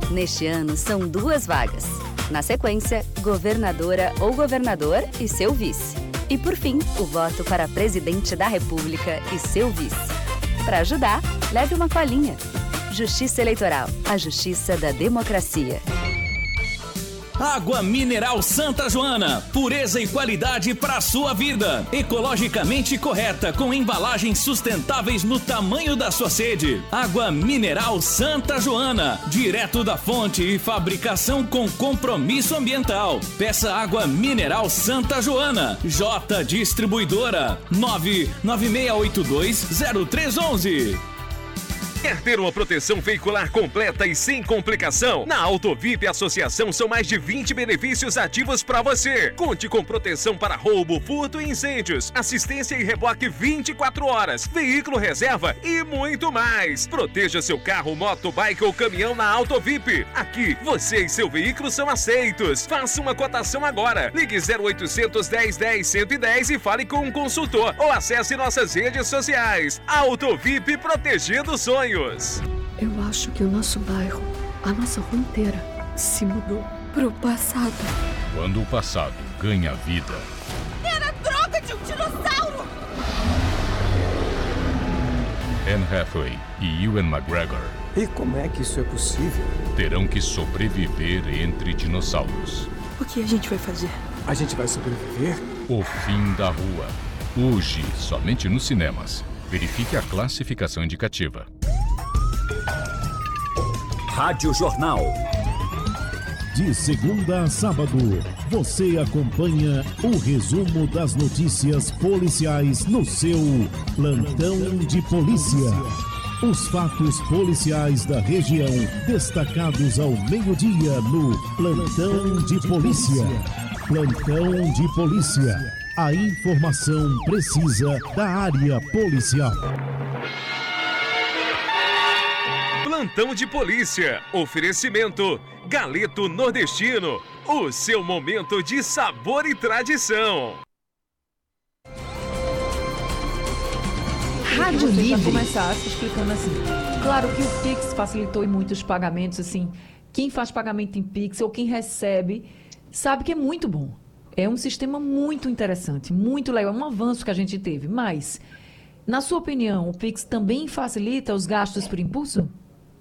Neste ano, são 2 vagas. Na sequência, governadora ou governador e seu vice. E, por fim, o voto para presidente da República e seu vice. Para ajudar, leve uma colinha. Justiça Eleitoral, a justiça da democracia. Água Mineral Santa Joana, pureza e qualidade para a sua vida. Ecologicamente correta, com embalagens sustentáveis no tamanho da sua sede. Água Mineral Santa Joana, direto da fonte e fabricação com compromisso ambiental. Peça Água Mineral Santa Joana. J Distribuidora, 996820311. Quer ter uma proteção veicular completa e sem complicação? Na Autovip Associação são mais de 20 benefícios ativos para você. Conte com proteção para roubo, furto e incêndios, assistência e reboque 24 horas, veículo reserva e muito mais. Proteja seu carro, moto, bike ou caminhão na Autovip. Aqui, você e seu veículo são aceitos. Faça uma cotação agora. Ligue 0800 1010 110 e fale com um consultor ou acesse nossas redes sociais. Autovip, protegendo sonhos. Eu acho que o nosso bairro, a nossa rua inteira, se mudou pro passado. Quando o passado ganha vida. Era droga de um dinossauro! Anne Hathaway e Ewan McGregor. E como é que isso é possível? Terão que sobreviver entre dinossauros. O que a gente vai fazer? A gente vai sobreviver? O fim da rua. Hoje, somente nos cinemas. Verifique a classificação indicativa. Rádio Jornal. De segunda a sábado, você acompanha o resumo das notícias policiais no seu Plantão de Polícia. Os fatos policiais da região destacados ao meio-dia no Plantão de Polícia. Plantão de Polícia. A informação precisa da área policial. Plantão de Polícia. Oferecimento Galeto Nordestino. O seu momento de sabor e tradição. Rádio Livre. Vai começar se explicando assim. Claro que o Pix facilitou em muitos pagamentos, assim. Quem faz pagamento em Pix ou quem recebe sabe que é muito bom. É um sistema muito interessante, muito legal, um avanço que a gente teve. Mas, na sua opinião, o Pix também facilita os gastos por impulso?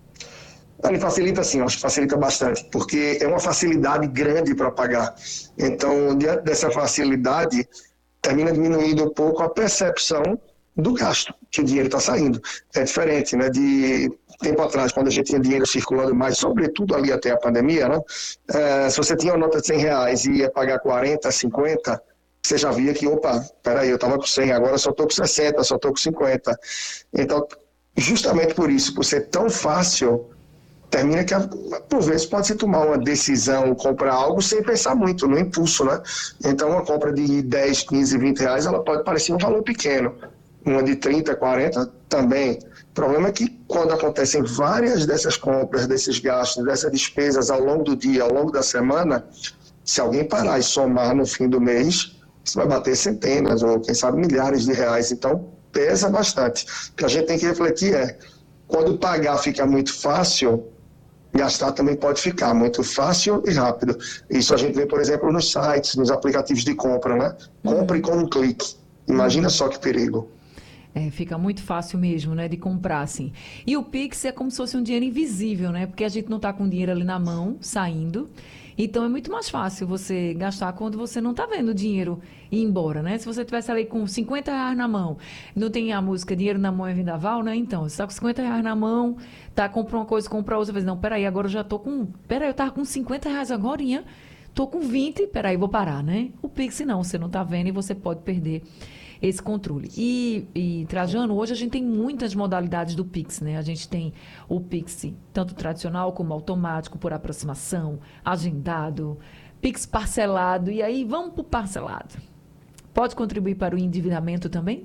Ele facilita sim, acho que facilita bastante, porque é uma facilidade grande para pagar. Então, diante dessa facilidade, termina diminuindo um pouco a percepção do gasto, que o dinheiro está saindo. É diferente, né, de tempo atrás, quando a gente tinha dinheiro circulando mais, sobretudo ali até a pandemia, né, se você tinha uma nota de R$100 e ia pagar 40, 50, você já via que, opa, peraí, eu estava com 100, agora só estou com 60, só estou com 50. Então, justamente por isso, por ser tão fácil, termina que, por vezes, pode-se tomar uma decisão, comprar algo sem pensar muito, no impulso, né? Então, uma compra de 10, 15, 20 reais, ela pode parecer um valor pequeno. Uma de 30, 40 também. O problema é que quando acontecem várias dessas compras, desses gastos, dessas despesas ao longo do dia, ao longo da semana, se alguém parar e somar no fim do mês, você vai bater centenas ou, quem sabe, milhares de reais. Então, pesa bastante. O que a gente tem que refletir é, quando pagar fica muito fácil, gastar também pode ficar muito fácil e rápido. Isso a gente vê, por exemplo, nos sites, nos aplicativos de compra, né? Compre com um clique. Imagina só que perigo. Fica muito fácil mesmo, né, de comprar, assim. E o Pix é como se fosse um dinheiro invisível, né? Porque a gente não está com o dinheiro ali na mão, saindo. Então, é muito mais fácil você gastar quando você não está vendo o dinheiro ir embora, né? Se você tivesse ali com R$50 na mão, não tem a música dinheiro na mão é vendaval, né? Então, você está com R$50 na mão, compra uma coisa, compra outra, não, peraí, agora eu já estou com... Peraí, eu estava com R$50 agorinha, estou com 20, peraí, vou parar, né? O Pix não, você não está vendo e você pode perder esse controle. E Trajano, hoje a gente tem muitas modalidades do Pix, né? A gente tem o Pix tanto tradicional como automático, por aproximação, agendado, Pix parcelado, e aí vamos para o parcelado. Pode contribuir para o endividamento também?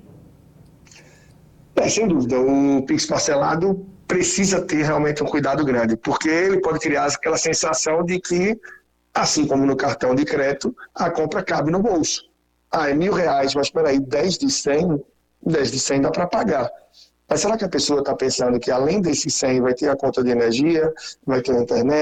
Sem dúvida. O Pix parcelado precisa ter realmente um cuidado grande, porque ele pode criar aquela sensação de que, assim como no cartão de crédito, a compra cabe no bolso. É R$1.000, mas espera aí, 10 de 100 dá para pagar. Mas será que a pessoa está pensando que além desses 100 vai ter a conta de energia, vai ter a internet,